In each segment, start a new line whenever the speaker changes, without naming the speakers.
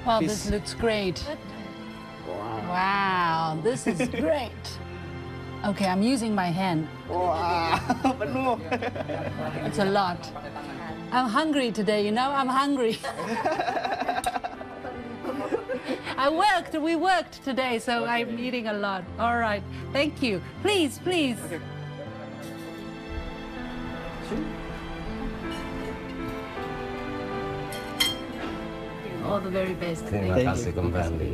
Wow,
Please.
this looks great. Wow, this is great. Okay, I'm using my hand.
Wow, penuh.
It's a lot. I'm hungry today, you know, I'm hungry. We worked today, so I'm eating a lot. All right, thank you. Please, please.
Okay.
All the very best.
Terima
Thank
kasih
you.
kembali.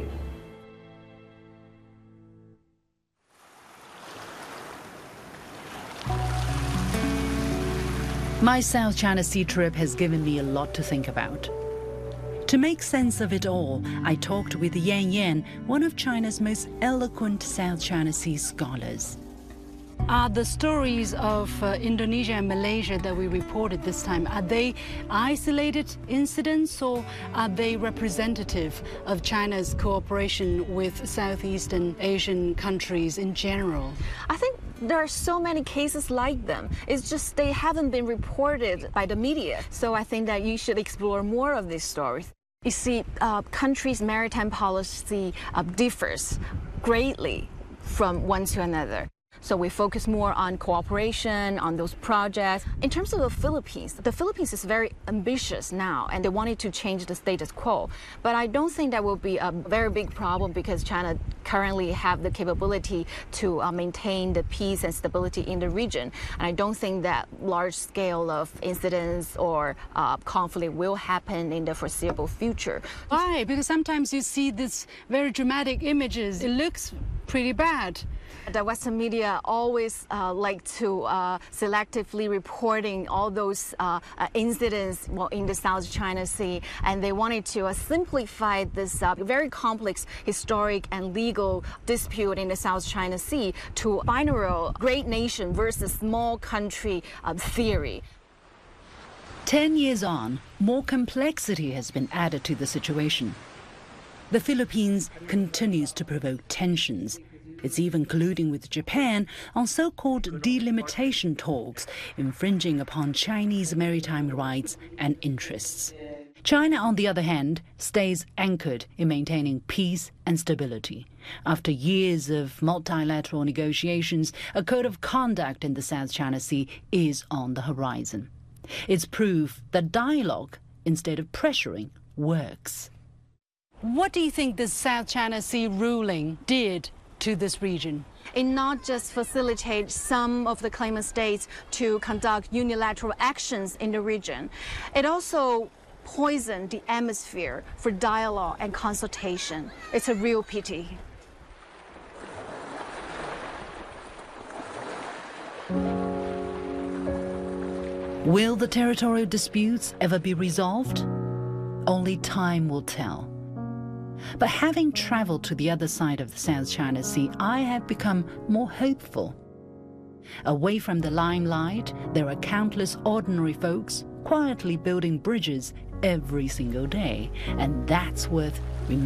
My South China Sea trip has given me a lot to think about. To make sense of it all, I talked with Yan Yan, one of China's most eloquent South China Sea scholars. Are the stories of Indonesia and Malaysia that we reported this time, are they isolated incidents or are they representative of China's cooperation with Southeastern Asian countries in general?
I think there are so many cases like them. It's just they haven't been reported by the media. So I think that you should explore more of these stories. You see, countries' maritime policy differs greatly from one to another. So we focus more on cooperation, on those projects. In terms of the Philippines is very ambitious now, and they wanted to change the status quo. But I don't think that will be a very big problem because China currently have the capability to maintain the peace and stability in the region. And I don't think that large scale of incidents or conflict will happen in the foreseeable future.
Why? Because sometimes you see these very dramatic images. It looks pretty bad.
The Western media always like to selectively reporting all those incidents in the South China Sea, and they wanted to simplify this very complex historic and legal dispute in the South China Sea to binary great nation versus small country theory.
10 years on, more complexity has been added to the situation. The Philippines continues to provoke tensions. It's even colluding with Japan on so-called delimitation talks, infringing upon Chinese maritime rights and interests. China, on the other hand, stays anchored in maintaining peace and stability. After years of multilateral negotiations, a code of conduct in the South China Sea is on the horizon. It's proof that dialogue, instead of pressuring, works. What do you think the South China Sea ruling did to this region?
It not just facilitates some of the claimant states to conduct unilateral actions in the region, it also poisoned the atmosphere for dialogue and consultation. It's a real pity.
Will the territorial disputes ever be resolved? Only time will tell. But having traveled to the other side of the South China Sea, I have become more hopeful. Away from the limelight, there are countless ordinary folks quietly building bridges every single day, and that's worth remembering.